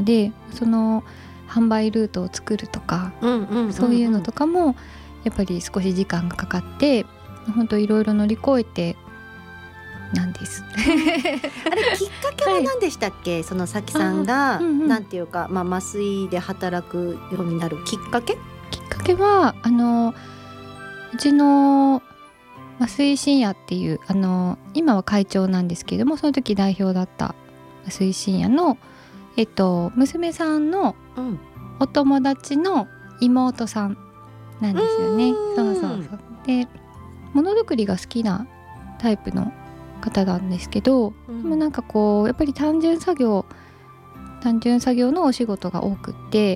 で、その販売ルートを作るとか、そういうのとかもやっぱり少し時間がかかって、本当いろいろ乗り越えてなんですあれきっかけは何でしたっけ、そのさきさんが、なんていうか、麻酔で働くようになるきっかけはうちの麻酔深夜っていう今は会長なんですけれども、その時代表だった麻酔深夜の、娘さんのお友達の妹さんなんですよね。そうで、ものづくりが好きなタイプの方なんですけど、でもなんかこうやっぱり単純作業のお仕事が多くって、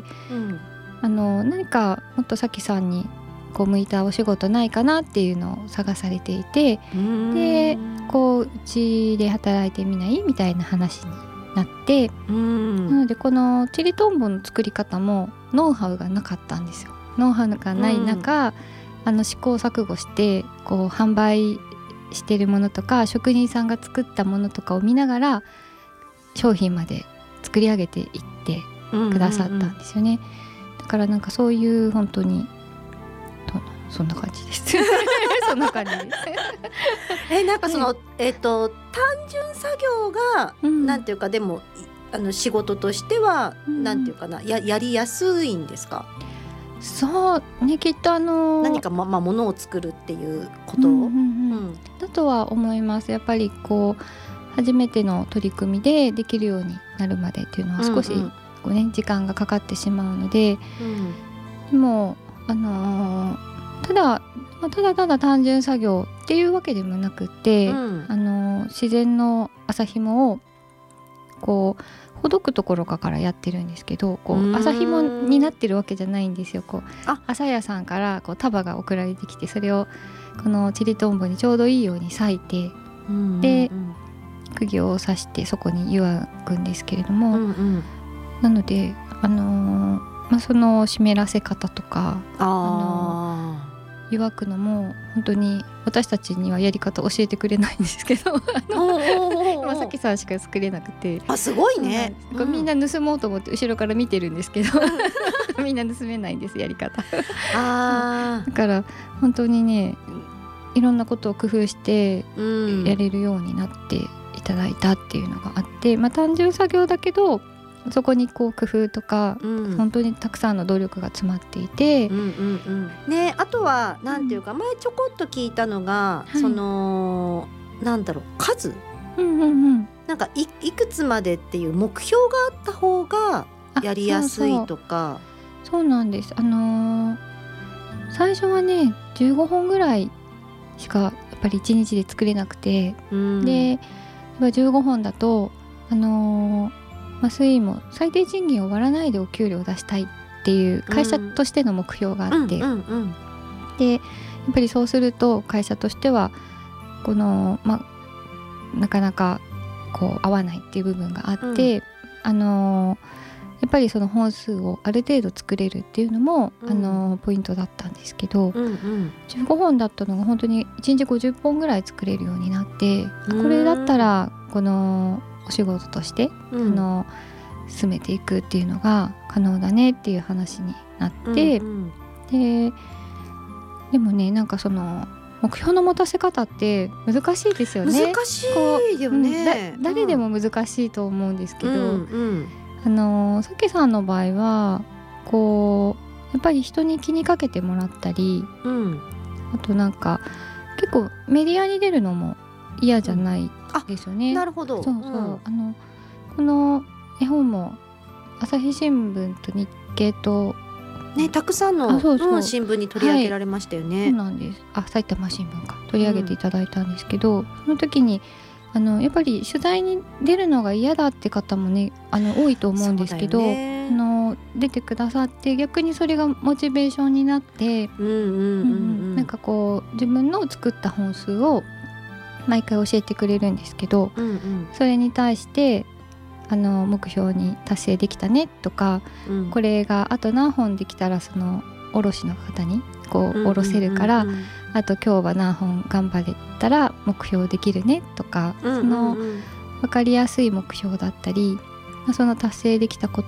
何かもっとさきさんにこう向いたお仕事ないかなっていうのを探されていて、でこうちで働いてみないみたいな話になって、なのでこのチリトンボの作り方もノウハウがなかったんですよ。ノウハウがない中、試行錯誤してこう販売してるものとか職人さんが作ったものとかを見ながら商品まで作り上げていってくださったんですよね。だからなんかそういう本当にそんな感じですそんな感じですなんかその、単純作業が、なんていうか、でも仕事としては、なんていうかな、やりやすいんですか？ そうね、きっと何か物を作るっていうことだとは思います。やっぱりこう初めての取り組みでできるようになるまでっていうのは少しこう、時間がかかってしまうので、でもただ単純作業っていうわけでもなくて、自然の麻紐をこうほどくところからやってるんですけど、こう麻紐になってるわけじゃないんですよ。こう麻屋さんからこう束が送られてきて、それをこのチリトンボにちょうどいいように裂いて、で釘を刺してそこに湯わくんですけれども、なのでその湿らせ方とか湯わくのも本当に私たちにはやり方教えてくれないんですけど今さきさんしか作れなくて、 すごいね。 みんな盗もうと思って後ろから見てるんですけどみんな盗めないんです、やり方だから本当にね、いろんなことを工夫してやれるようになっていただいたっていうのがあって、単純作業だけどそこにこう工夫とか、本当にたくさんの努力が詰まっていて、 ね、あとはなんていうか、前ちょこっと聞いたのが、そのなんだろう、数、なんかいくつまでっていう目標があった方がやりやすいとか。 そうなんです。最初はね15本ぐらいしかやっぱり1日で作れなくて、で15本だと麻酔も最低賃金を割らないでお給料を出したいっていう会社としての目標があって、でやっぱりそうすると会社としてはこの、なかなかこう合わないっていう部分があって、やっぱりその本数をある程度作れるっていうのも、ポイントだったんですけど、15本だったのが本当に1日50本ぐらい作れるようになって、これだったらこのお仕事として、進めていくっていうのが可能だねっていう話になって、でもね、なんかその目標の持たせ方って難しいですよね。 難しいよね。 誰でも難しいと思うんですけど、さきさんの場合はこうやっぱり人に気にかけてもらったり、あとなんか結構メディアに出るのも嫌じゃないですよね。 なるほど。 そう、この絵本も朝日新聞と日経とね、たくさんの新聞に取り上げられましたよね。 そうなんです。埼玉新聞か取り上げていただいたんですけど、その時にやっぱり取材に出るのが嫌だって方もね多いと思うんですけど、出てくださって逆にそれがモチベーションになって、なんかこう自分の作った本数を毎回教えてくれるんですけど、それに対して目標に達成できたねとか、これがあと何本できたらその卸の方にこう卸せるから、あと今日は何本頑張れたら目標できるねとか、その分かりやすい目標だったり、その達成できたこと